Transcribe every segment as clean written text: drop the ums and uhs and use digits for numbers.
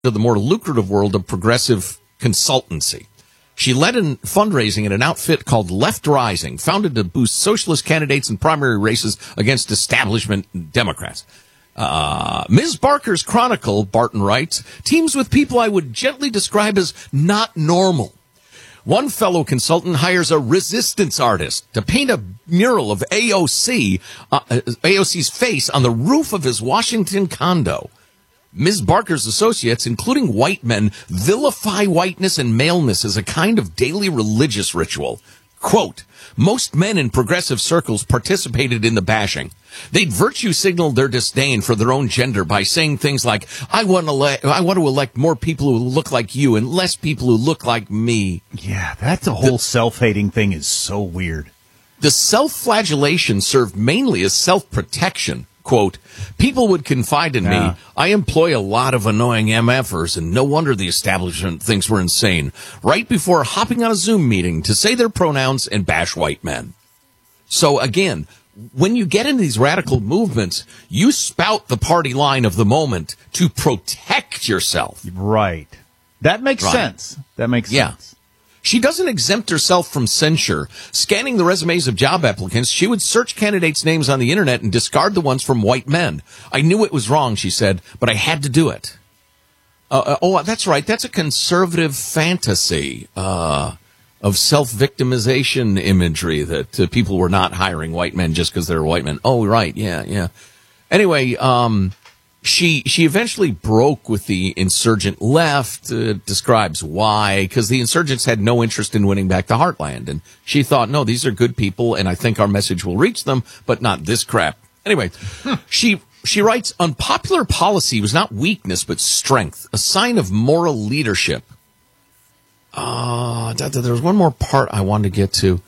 to the more lucrative world of progressive consultancy. She led in fundraising at an outfit called Left Rising, founded to boost socialist candidates in primary races against establishment Democrats. Ms. Barker's chronicle, Barton writes, teams with people I would gently describe as not normal. One fellow consultant hires a resistance artist to paint a mural of AOC's face on the roof of his Washington condo. Ms. Barker's associates, including white men, vilify whiteness and maleness as a kind of daily religious ritual. Quote, most men in progressive circles participated in the bashing. They'd virtue signal their disdain for their own gender by saying things like, I want to elect more people who look like you and less people who look like me. Yeah, that's a whole self-hating thing is so weird. The self-flagellation served mainly as self-protection. Quote, people would confide in me. I employ a lot of annoying MFers, and no wonder the establishment thinks we're insane. Right before hopping on a Zoom meeting to say their pronouns and bash white men. So again, when you get into these radical movements, you spout the party line of the moment to protect yourself. Right. That makes sense. That makes sense. She doesn't exempt herself from censure. Scanning the resumes of job applicants, she would search candidates' names on the internet and discard the ones from white men. I knew it was wrong, she said, but I had to do it. That's right. That's a conservative fantasy of self-victimization imagery that people were not hiring white men just because they were white men. Oh, right. Yeah. Anyway, She eventually broke with the insurgent left, describes why, because the insurgents had no interest in winning back the heartland. And she thought, no, these are good people, and I think our message will reach them, but not this crap. Anyway, she writes, unpopular policy was not weakness, but strength, a sign of moral leadership. There was one more part I wanted to get to.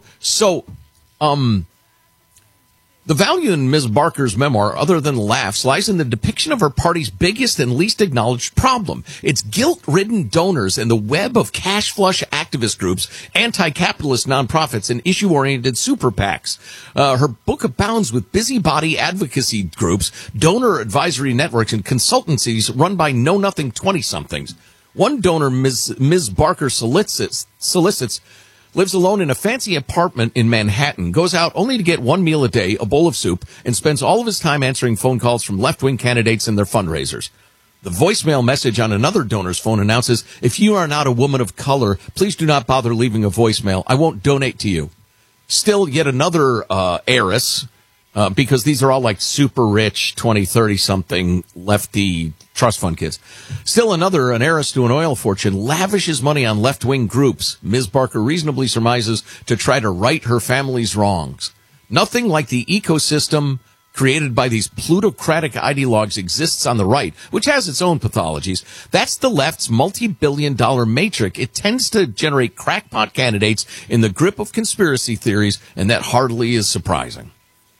The value in Ms. Barker's memoir, other than laughs, lies in the depiction of her party's biggest and least acknowledged problem. Its guilt-ridden donors and the web of cash-flush activist groups, anti-capitalist nonprofits, and issue-oriented super PACs. Her book abounds with busybody advocacy groups, donor advisory networks, and consultancies run by know-nothing 20-somethings. One donor, Ms. Barker solicits lives alone in a fancy apartment in Manhattan, goes out only to get one meal a day, a bowl of soup, and spends all of his time answering phone calls from left-wing candidates and their fundraisers. The voicemail message on another donor's phone announces, if you are not a woman of color, please do not bother leaving a voicemail. I won't donate to you. Still yet another heiress, because these are all like super rich 20, 30-something lefty trust fund kids. Still another, an heiress to an oil fortune, lavishes money on left-wing groups, Ms. Barker reasonably surmises, to try to right her family's wrongs. Nothing like the ecosystem created by these plutocratic ideologues exists on the right, which has its own pathologies. That's the left's multi-billion-dollar matrix. It tends to generate crackpot candidates in the grip of conspiracy theories, and that hardly is surprising.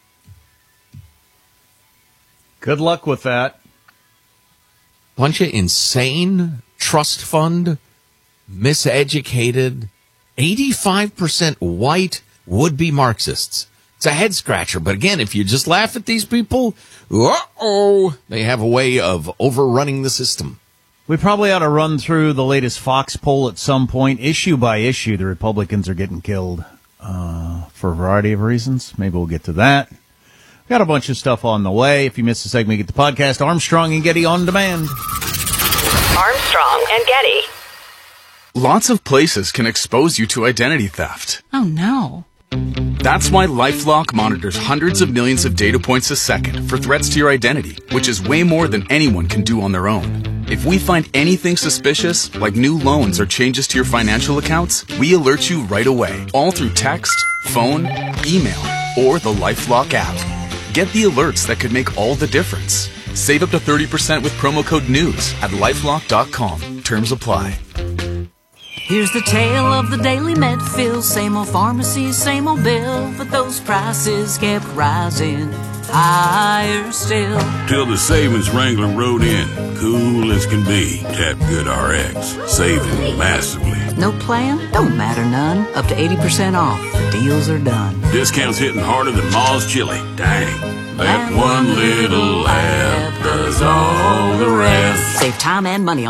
Good luck with that. Bunch of insane trust fund, miseducated, 85% white would-be Marxists. It's a head-scratcher, but again, if you just laugh at these people, they have a way of overrunning the system. We probably ought to run through the latest Fox poll at some point. Issue by issue, the Republicans are getting killed for a variety of reasons. Maybe we'll get to that. Got a bunch of stuff on the way. If you missed the segment, get the podcast Armstrong and Getty on demand. Armstrong and Getty. Lots of places can expose you to identity theft. Oh, no. That's why LifeLock monitors hundreds of millions of data points a second for threats to your identity, which is way more than anyone can do on their own. If we find anything suspicious, like new loans or changes to your financial accounts, we alert you right away, all through text, phone, email, or the LifeLock app. Get the alerts that could make all the difference. Save up to 30% with promo code NEWS at LifeLock.com. Terms apply. Here's the tale of the daily Medfill. Same old pharmacy, same old bill, but those prices kept rising. higher still. Till the savings Wrangler rode in, cool as can be. Tap Good RX, saving massively. No plan? Don't matter none. Up to 80% off. Deals are done. Discounts hitting harder than Ma's chili. Dang. That one little app does all the rest. Save time and money